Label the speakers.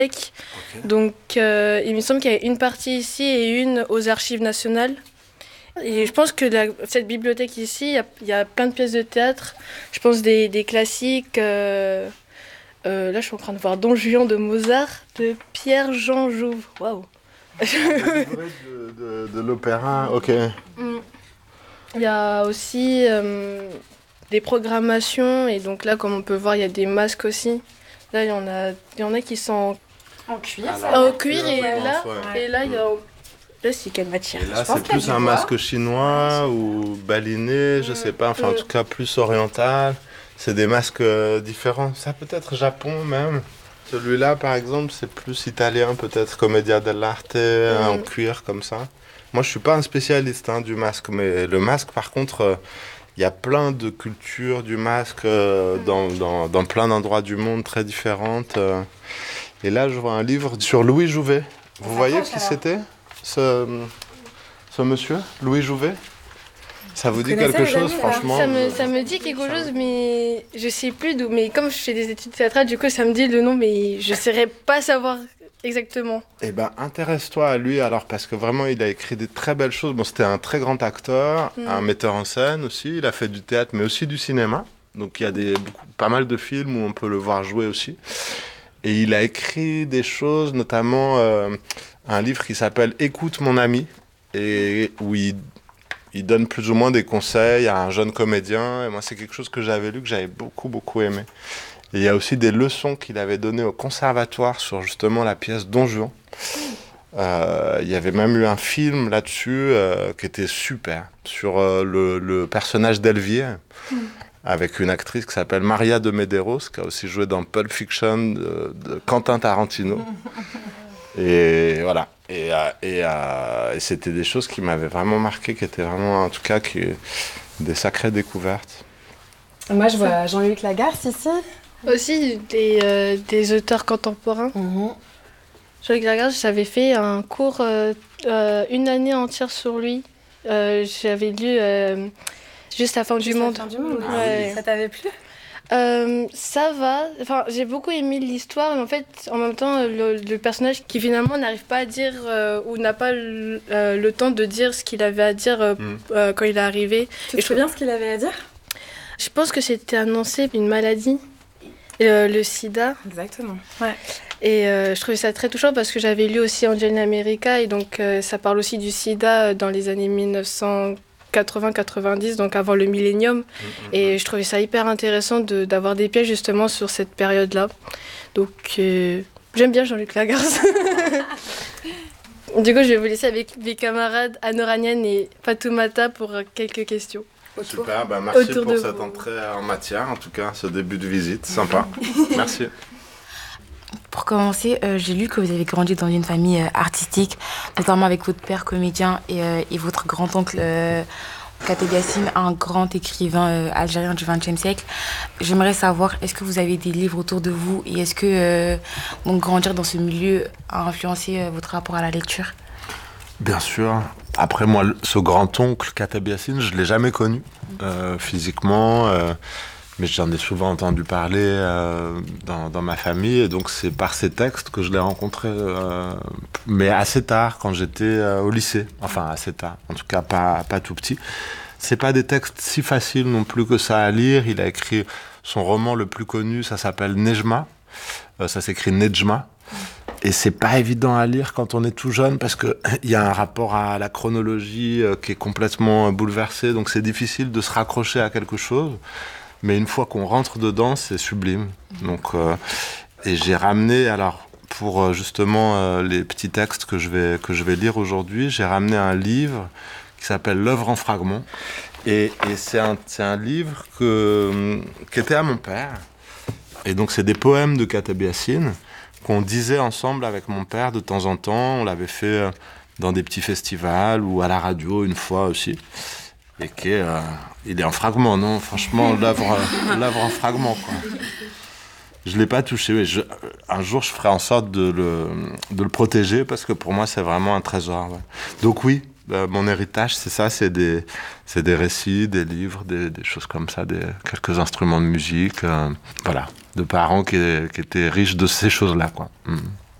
Speaker 1: Donc, il me semble qu'il y a une partie ici et une aux Archives nationales. Et je pense que cette bibliothèque ici, il y a plein de pièces de théâtre. Je pense des classiques. Là, je suis en train de voir Don Juan de Mozart, de Pierre-Jean Jouve. Waouh!
Speaker 2: De l'opéra, ok.
Speaker 1: Il y a aussi des programmations. Et donc là, comme on peut voir, il y a des masques aussi. Là, il y en a qui sont
Speaker 3: en cuir.
Speaker 1: En cuir, et là,
Speaker 2: ouais.
Speaker 1: Et là, il y a... Là, c'est quelle matière?
Speaker 2: Et là, c'est plus un masque chinois ou baliné, je sais pas, enfin en tout cas plus oriental. C'est des masques différents. Ça peut être Japon même. Celui-là, par exemple, c'est plus italien, peut-être Commedia dell'arte, en cuir comme ça. Moi, je suis pas un spécialiste du masque, mais le masque, par contre, il y a plein de cultures du masque dans plein d'endroits du monde très différentes. Et là, je vois un livre sur Louis Jouvet. Vous voyez qui c'était, ce monsieur, Louis Jouvet? Ça vous dit quelque chose, franchement?
Speaker 1: Ça me dit quelque chose, mais je sais plus d'où. Mais comme je fais des études théâtrales, du coup, ça me dit le nom, mais je ne saurais pas savoir exactement.
Speaker 2: Eh ben, intéresse-toi à lui, alors, parce que vraiment, il a écrit des très belles choses. Bon, c'était un très grand acteur, un metteur en scène aussi. Il a fait du théâtre, mais aussi du cinéma. Donc, il y a pas mal de films où on peut le voir jouer aussi. Et il a écrit des choses, notamment un livre qui s'appelle « Écoute mon ami », et où il donne plus ou moins des conseils à un jeune comédien. Et moi, c'est quelque chose que j'avais lu, que j'avais beaucoup, beaucoup aimé. Et il y a aussi des leçons qu'il avait données au conservatoire sur justement la pièce Don Juan. Il y avait même eu un film là-dessus qui était super, sur le personnage d'Elvire, avec une actrice qui s'appelle Maria de Medeiros, qui a aussi joué dans Pulp Fiction de Quentin Tarantino. Et voilà. Et c'était des choses qui m'avaient vraiment marqué, qui étaient vraiment, en tout cas, des sacrées découvertes.
Speaker 3: Moi, je vois Jean-Luc Lagarce ici.
Speaker 1: Aussi des auteurs contemporains. Jean-Luc Lagarce, j'avais fait un cours une année entière sur lui. J'avais lu Juste la fin du monde.
Speaker 3: La fin du monde.
Speaker 1: Ouais.
Speaker 3: Ça t'avait plu?
Speaker 1: Ça va. Enfin, j'ai beaucoup aimé l'histoire, mais en fait, en même temps, le personnage qui finalement n'arrive pas à dire ou n'a pas le temps de dire ce qu'il avait à dire quand il est arrivé.
Speaker 3: Tu te souviens ce qu'il avait à dire?
Speaker 1: Je pense que c'était annoncé une maladie, le sida.
Speaker 3: Exactement. Ouais.
Speaker 1: Et je trouvais ça très touchant parce que j'avais lu aussi Angel in America, et donc ça parle aussi du sida dans les années 1980-90, donc avant le millénium. Et je trouvais ça hyper intéressant d'avoir des pièges justement sur cette période-là. Donc j'aime bien Jean-Luc Lagarce. Du coup, je vais vous laisser avec mes camarades Anoranian et Fatoumata pour quelques questions.
Speaker 2: Super, merci pour cette entrée en matière, en tout cas, ce début de visite, sympa. Merci.
Speaker 4: Pour commencer, j'ai lu que vous avez grandi dans une famille artistique, notamment avec votre père comédien et votre grand-oncle Kateb Yassine, un grand écrivain algérien du XXe siècle. J'aimerais savoir, est-ce que vous avez des livres autour de vous et est-ce que donc, grandir dans ce milieu a influencé votre rapport à la lecture?
Speaker 2: Bien sûr. Après, moi, ce grand-oncle Kateb Yassine, je ne l'ai jamais connu physiquement. Mais j'en ai souvent entendu parler dans ma famille, et donc c'est par ces textes que je l'ai rencontré, mais assez tard, quand j'étais au lycée. Enfin, assez tard, en tout cas pas tout petit. C'est pas des textes si faciles non plus que ça à lire. Il a écrit son roman le plus connu, ça s'appelle Nejma. Ça s'écrit Nejma. Et c'est pas évident à lire quand on est tout jeune, parce qu'il y a un rapport à la chronologie qui est complètement bouleversé, donc c'est difficile de se raccrocher à quelque chose. Mais une fois qu'on rentre dedans, c'est sublime. Donc, et j'ai ramené, alors, pour justement les petits textes que je vais lire aujourd'hui, j'ai ramené un livre qui s'appelle L'œuvre en fragments. Et c'est un livre qui était à mon père. Et donc, c'est des poèmes de Kateb Yassine qu'on disait ensemble avec mon père de temps en temps. On l'avait fait dans des petits festivals ou à la radio une fois aussi. Et il est en fragments, non? Franchement, l'œuvre en fragments, quoi. Je ne l'ai pas touché. Mais un jour, je ferai en sorte de le protéger, parce que pour moi, c'est vraiment un trésor. Ouais. Donc oui, mon héritage, c'est ça, c'est des récits, des livres, des choses comme ça, quelques instruments de musique, voilà, de parents qui étaient riches de ces choses-là, quoi.